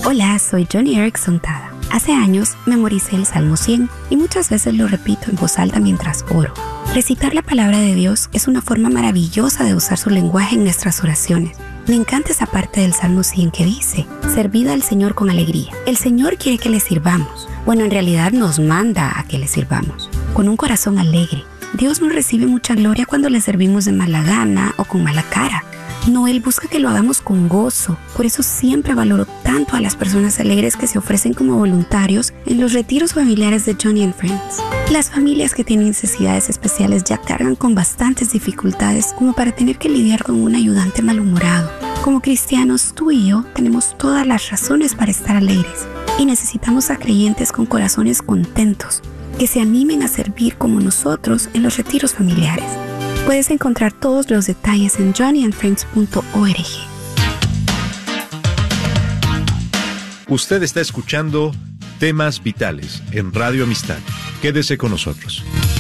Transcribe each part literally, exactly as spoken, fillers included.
Hola, soy Johnny Erickson Tada. Hace años memoricé el Salmo cien y muchas veces lo repito en voz alta mientras oro. Recitar la palabra de Dios es una forma maravillosa de usar su lenguaje en nuestras oraciones. Me encanta esa parte del Salmo cien que dice: servid al Señor con alegría. El Señor quiere que le sirvamos. Bueno, en realidad nos manda a que le sirvamos, con un corazón alegre. Dios no recibe mucha gloria cuando le servimos de mala gana o con mala cara. No, Él busca que lo hagamos con gozo. Por eso siempre valoro tanto a las personas alegres que se ofrecen como voluntarios en los retiros familiares de Johnny and Friends. Las familias que tienen necesidades especiales ya cargan con bastantes dificultades como para tener que lidiar con un ayudante malhumorado. Como cristianos, tú y yo tenemos todas las razones para estar alegres y necesitamos a creyentes con corazones contentos que se animen a servir como nosotros en los retiros familiares. Puedes encontrar todos los detalles en johnny and friends punto org. Usted está escuchando Temas Vitales en Radio Amistad. Quédese con nosotros.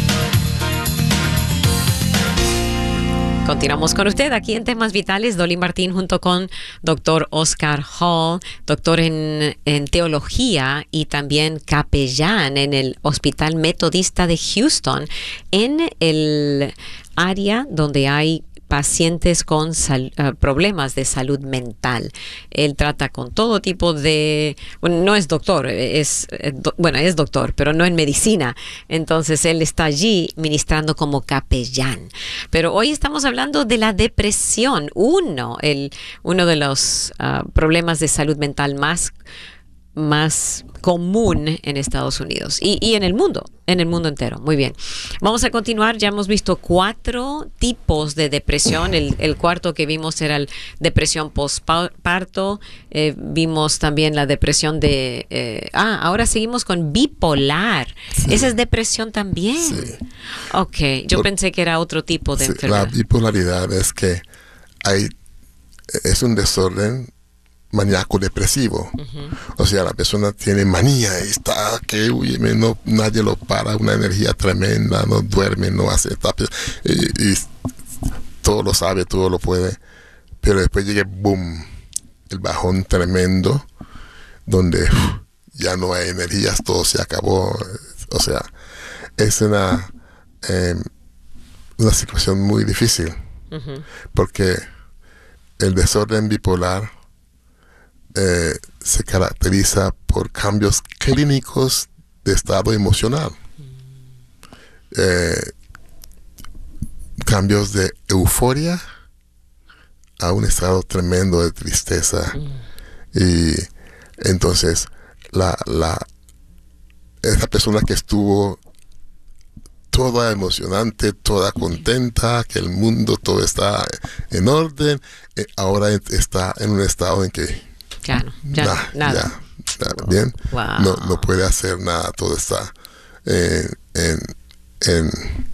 Continuamos con usted aquí en Temas Vitales. Dolly Martín junto con doctor Oscar Hall, doctor en, en teología y también capellán en el Hospital Metodista de Houston, en el área donde hay pacientes con sal, uh, problemas de salud mental. Él trata con todo tipo de... Bueno, no es doctor, es eh, do, bueno, es doctor, pero no en medicina. Entonces, él está allí ministrando como capellán. Pero hoy estamos hablando de la depresión, uno, el, uno de los uh, problemas de salud mental más más común en Estados Unidos y, y en el mundo, en el mundo entero. Muy bien. Vamos a continuar. Ya hemos visto cuatro tipos de depresión. El, el cuarto que vimos era la depresión postparto. Eh, vimos también la depresión de... Eh, ah, ahora seguimos con bipolar. Sí. Esa es depresión también. Sí. Ok. Yo Por, pensé que era otro tipo de sí, enfermedad. La bipolaridad es que hay es un desorden maníaco depresivo. Uh-huh. O sea, la persona tiene manía y está que uy, no, nadie lo para, una energía tremenda, no duerme, no hace y, y todo lo sabe, todo lo puede, pero después llega boom, el bajón tremendo donde uf, ya no hay energías, todo se acabó. O sea, es una eh, una situación muy difícil. Uh-huh. Porque el desorden bipolar Eh, se caracteriza por cambios clínicos de estado emocional, eh, cambios de euforia a un estado tremendo de tristeza. Y entonces la, la esa persona que estuvo toda emocionante, toda contenta, que el mundo todo está en orden, eh, ahora está en un estado en que Ya no, ya nah, nada. Ya, nada, bien. Wow. No, no puede hacer nada, todo está eh, en, en,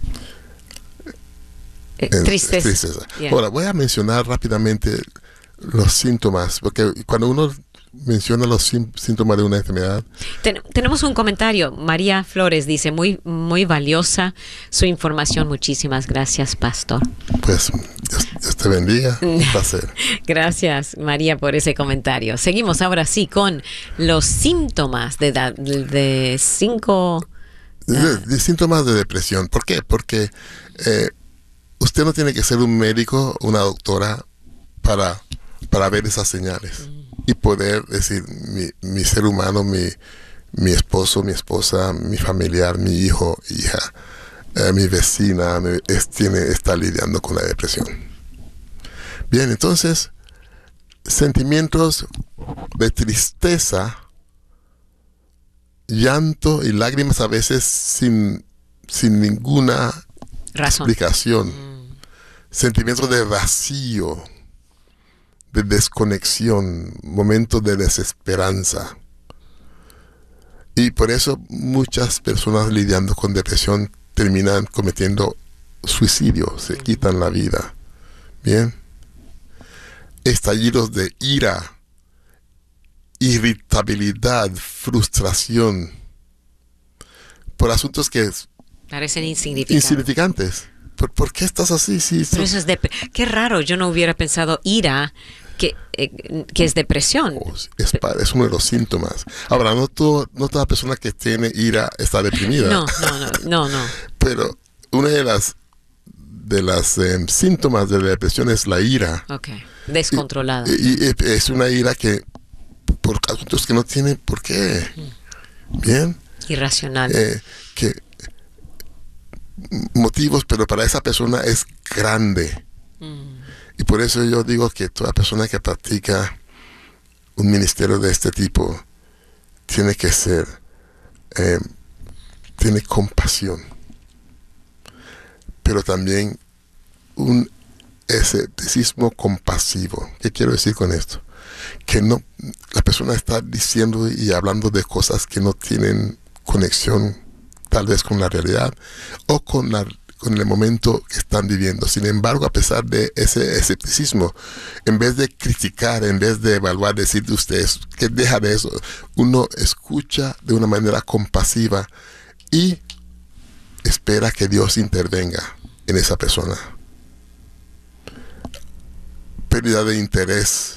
en tristeza. tristeza. Yeah. Ahora, voy a mencionar rápidamente los síntomas, porque cuando uno menciona los síntomas de una enfermedad. Ten, tenemos un comentario. María Flores dice, muy, muy valiosa su información. Muchísimas gracias, pastor. Pues, Dios, Dios te bendiga. Un placer. Gracias, María, por ese comentario. Seguimos ahora sí con los síntomas de, de, de cinco... De, de síntomas de depresión. ¿Por qué? Porque eh, usted no tiene que ser un médico, una doctora, para, para ver esas señales. Mm. Y poder decir, mi, mi ser humano, mi, mi esposo, mi esposa, mi familiar, mi hijo, hija, eh, mi vecina, mi, es, tiene, está lidiando con la depresión. Bien, entonces, sentimientos de tristeza, llanto y lágrimas a veces sin, sin ninguna razón, explicación. Mm. Sentimientos de vacío, de desconexión, momentos de desesperanza. Y por eso muchas personas lidiando con depresión terminan cometiendo suicidio, se quitan la vida. Bien. Estallidos de ira, irritabilidad, frustración, por asuntos que parecen insignificantes. insignificantes. ¿Por, ¿Por qué estás así? Sí, Pero eso es de... Qué raro, yo no hubiera pensado ira, que, eh, que es depresión. Es, es uno de los síntomas. Ahora, no, todo, no toda persona que tiene ira está deprimida. No, no, no, no, no. Pero una de las de las eh, síntomas de la depresión es la ira. Okay. Descontrolada. Y, y, y es una ira que por asuntos que no tienen por qué. Bien. Irracional. Eh, que motivos, pero para esa persona es grande. Mm. Y por eso yo digo que toda persona que practica un ministerio de este tipo tiene que ser, eh, tiene compasión, pero también un escepticismo compasivo. ¿Qué quiero decir con esto? Que no, la persona está diciendo y hablando de cosas que no tienen conexión tal vez con la realidad o con la con el momento que están viviendo. Sin embargo, a pesar de ese escepticismo, en vez de criticar, en vez de evaluar, decir de ustedes que deja de eso, uno escucha de una manera compasiva y espera que Dios intervenga en esa persona. Pérdida de interés.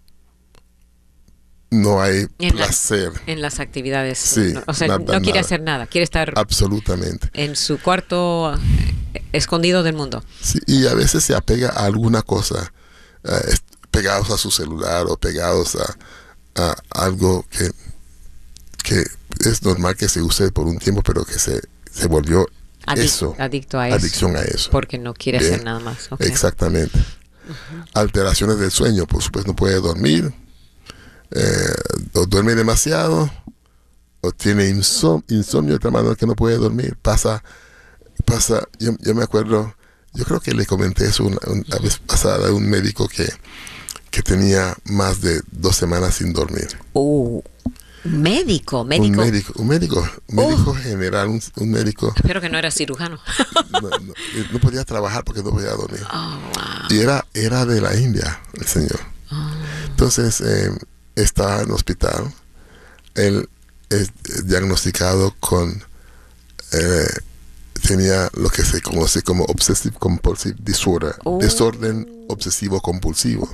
No hay en placer. La, en las actividades. Sí, no, o sea, nada, no quiere nada. hacer nada. Quiere estar absolutamente en su cuarto eh, escondido del mundo. Sí, y a veces se apega a alguna cosa, eh, pegados a su celular o pegados a, a algo que, que es normal que se use por un tiempo, pero que se, se volvió Adic eso. Adicto a eso. Adicción a eso. Porque no quiere Bien. hacer nada más. Okay. Exactamente. Uh-huh. Alteraciones del sueño, por supuesto, no puede dormir. Eh, o duerme demasiado o tiene insom insomnio de otra manera que no puede dormir. Pasa, pasa, yo, yo me acuerdo, yo creo que le comenté eso una, una vez pasada a un médico que, que tenía más de dos semanas sin dormir. Uh, médico, médico. Un médico, un médico, médico uh. general, un, un médico. Espero que no era cirujano. no, no, no podía trabajar porque no podía dormir. Oh, wow. Y era, era de la India, el señor. Oh. Entonces, eh, estaba en el hospital. Él es diagnosticado con eh, tenía lo que se conoce como obsessive compulsive disorder, oh. desorden obsesivo compulsivo.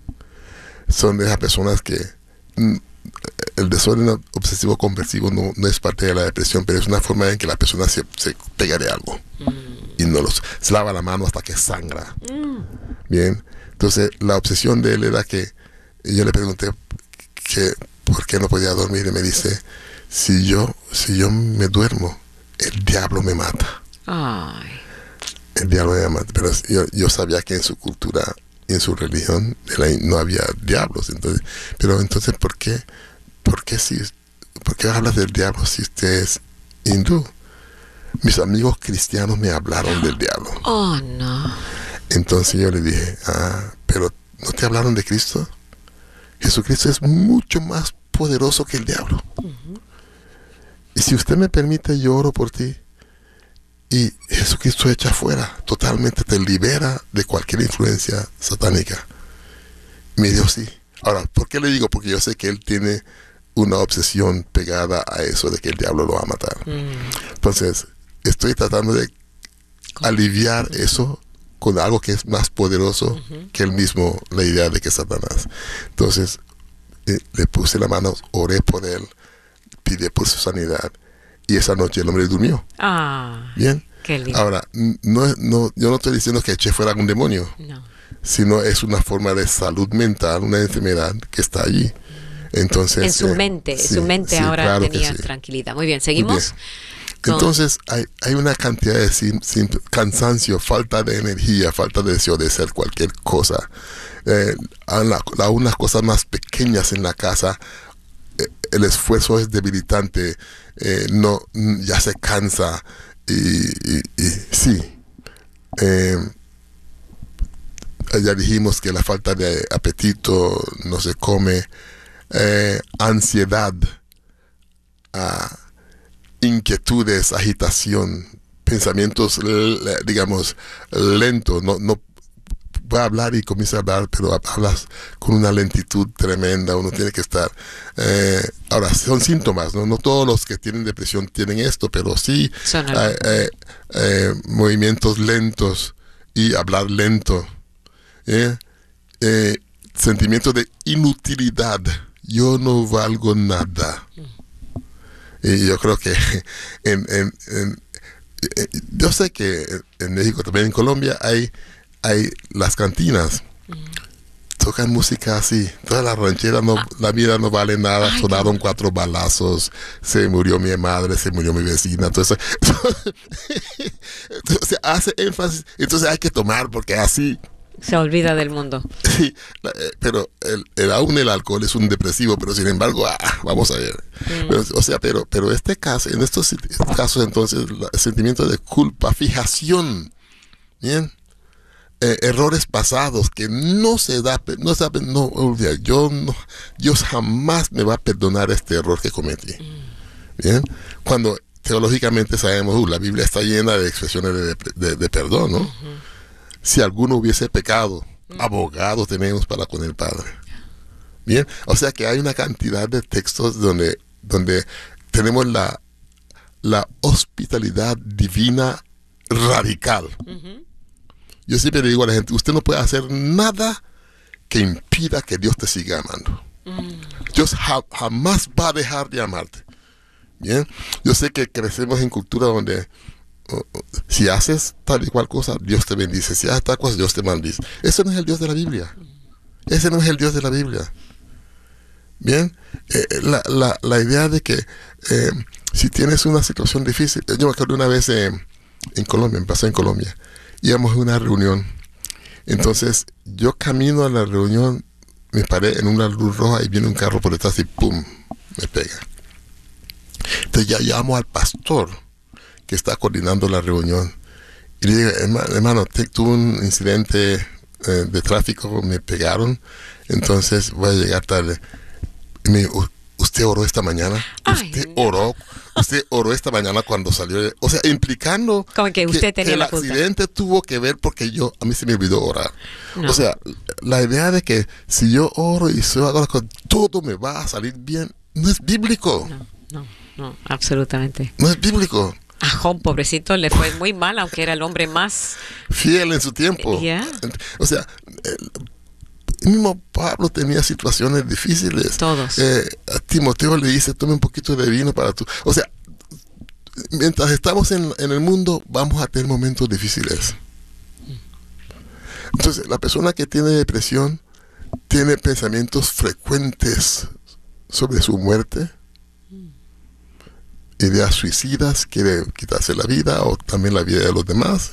Son de esas personas que mm, el desorden obsesivo compulsivo no, no es parte de la depresión, pero es una forma en que la persona se, se pega de algo mm. y no los, se lava la mano hasta que sangra. Mm. Bien, entonces la obsesión de él era que yo le pregunté que por qué no podía dormir y me dice, si yo si yo me duermo, el diablo me mata. Ay. El diablo me mata, pero yo, yo sabía que en su cultura y en su religión no había diablos, entonces, pero entonces ¿por qué por qué si por qué hablas del diablo si usted es hindú? Mis amigos cristianos me hablaron del diablo. Oh, no. Entonces yo le dije, ah, pero ¿no te hablaron de Cristo? Jesucristo es mucho más poderoso que el diablo. Uh-huh. Y si usted me permite, yo oro por ti. Y Jesucristo echa fuera, totalmente te libera de cualquier influencia satánica. Me dijo sí. Ahora, ¿por qué le digo? Porque yo sé que él tiene una obsesión pegada a eso de que el diablo lo va a matar. Mm. Entonces, estoy tratando de aliviar uh-huh. eso con algo que es más poderoso uh-huh. que el mismo, la idea de que es Satanás. Entonces, eh, le puse la mano, oré por él, pidí por su sanidad, y esa noche el hombre durmió. Ah, bien. Qué lindo. Ahora, no, no, yo no estoy diciendo que eché fuera un demonio, no. sino es una forma de salud mental, una enfermedad que está allí. Entonces, en su eh, mente, sí, su mente sí, ahora claro tenía sí. tranquilidad. Muy bien, seguimos. Muy bien. Entonces hay, hay una cantidad de sim, sim, cansancio, falta de energía, falta de deseo de hacer cualquier cosa. Eh, a, la, a unas cosas más pequeñas en la casa, eh, el esfuerzo es debilitante, eh, no, ya se cansa y, y, y sí. Eh, ya dijimos que la falta de apetito, no se come, eh, ansiedad, ah, inquietudes, agitación, pensamientos, digamos, lentos. No, no va a hablar y comienza a hablar, pero hablas con una lentitud tremenda. Uno tiene que estar. Eh, ahora, son síntomas, ¿no? No todos los que tienen depresión tienen esto, pero sí eh, eh, eh, movimientos lentos y hablar lento. ¿eh? Eh, sentimiento de inutilidad. Yo no valgo nada. Y yo creo que en, en, en, yo sé que en México, también en Colombia, hay, hay las cantinas. Tocan música así. Toda la ranchera, no, la vida no vale nada. Ay, sonaron no. cuatro balazos. Se murió mi madre, se murió mi vecina. Entonces, entonces hace énfasis. Entonces hay que tomar porque así se olvida del mundo. Sí, pero el, el, aún el alcohol es un depresivo, pero sin embargo, ah, vamos a ver. Mm. Pero, o sea, pero, pero este caso, en estos casos entonces, el sentimiento de culpa, fijación, bien, eh, errores pasados que no se da, no sabe, no, olvida, yo no, Dios jamás me va a perdonar este error que cometí. Mm. Bien, cuando teológicamente sabemos, uh, la Biblia está llena de expresiones de, de, de perdón, ¿no? Uh-huh. Si alguno hubiese pecado, mm. abogado tenemos para con el Padre. Bien, o sea que hay una cantidad de textos donde, donde tenemos la, la hospitalidad divina radical. Uh-huh. Yo siempre le digo a la gente, usted no puede hacer nada que impida que Dios te siga amando. Mm. Dios ja, jamás va a dejar de amarte. Bien, yo sé que crecemos en cultura donde Uh, uh, si haces tal y cual cosa, Dios te bendice. Si haces tal cosa, Dios te maldice. Ese no es el Dios de la Biblia. Ese no es el Dios de la Biblia. Bien, eh, la, la, la idea de que eh, si tienes una situación difícil, yo me acuerdo una vez eh, en Colombia, me pasó en Colombia, íbamos a una reunión. Entonces yo camino a la reunión, me paré en una luz roja y viene un carro por detrás y pum, me pega. Entonces ya llamo al pastor que está coordinando la reunión y le digo, hermano, hermano tuve un incidente eh, de tráfico, me pegaron, entonces voy a llegar tarde. Y me dijo, ¿usted oró esta mañana? Ay, ¿Usted no. oró? ¿Usted oró esta mañana cuando salió? O sea, implicando como que, usted que, tenía que el la accidente tuvo que ver porque yo, a mí se me olvidó orar. No. O sea, la idea de que si yo oro y soy hago las cosas, todo me va a salir bien, no es bíblico. No, no, no, absolutamente. No es bíblico. A Job, pobrecito, le fue muy mal, aunque era el hombre más fiel en su tiempo. Yeah. O sea, el mismo Pablo tenía situaciones difíciles. Todos. Eh, a Timoteo le dice, tome un poquito de vino para tú. O sea, mientras estamos en, en el mundo, vamos a tener momentos difíciles. Entonces, la persona que tiene depresión tiene pensamientos frecuentes sobre su muerte, ideas suicidas, quiere quitarse la vida o también la vida de los demás.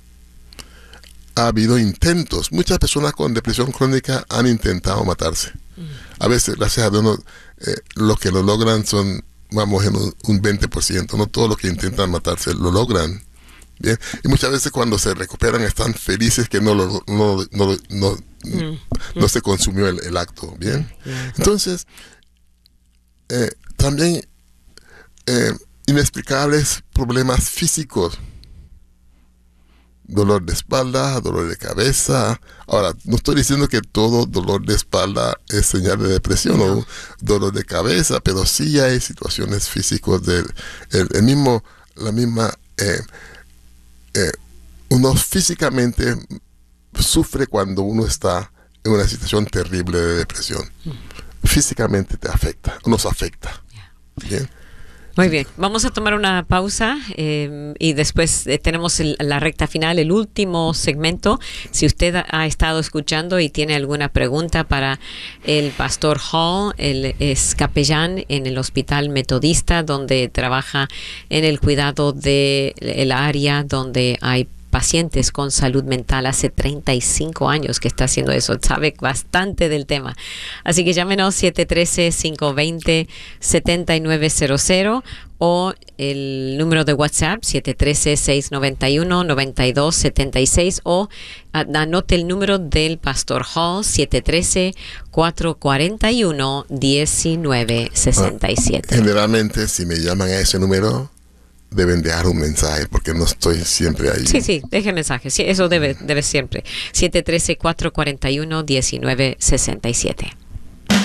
Ha habido intentos. Muchas personas con depresión crónica han intentado matarse. A veces, gracias a Dios, no, eh, los que lo logran son, vamos, en un, un veinte por ciento. No todos los que intentan matarse lo logran. Bien. Y muchas veces cuando se recuperan están felices que no, lo, no, no, no, mm. no se consumió el, el acto. Bien. Entonces, eh, también Eh, inexplicables problemas físicos, dolor de espalda, dolor de cabeza. Ahora, no estoy diciendo que todo dolor de espalda es señal de depresión, no. O dolor de cabeza, pero sí hay situaciones físicas del el, el mismo, la misma, eh, eh, uno físicamente sufre cuando uno está en una situación terrible de depresión. Mm. Físicamente te afecta, nos afecta. Yeah. Bien. Muy bien, vamos a tomar una pausa eh, y después eh, tenemos el, la recta final, el último segmento. Si usted ha estado escuchando y tiene alguna pregunta para el pastor Hall, él es capellán en el Hospital Metodista, donde trabaja en el cuidado del área donde hay pacientes con salud mental. Hace treinta y cinco años que está haciendo eso, sabe bastante del tema. Así que llámenos siete uno tres, cinco dos cero, siete nueve cero cero o el número de WhatsApp siete uno tres, seis nueve uno, nueve dos siete seis o anote el número del Pastor Hall siete uno tres, cuatro cuatro uno, uno nueve seis siete. Generalmente si me llaman a ese número deben dejar un mensaje porque no estoy siempre ahí. Sí, sí, deje mensaje. Sí, eso debe, debe siempre. siete uno tres, cuatro cuatro uno, uno nueve seis siete.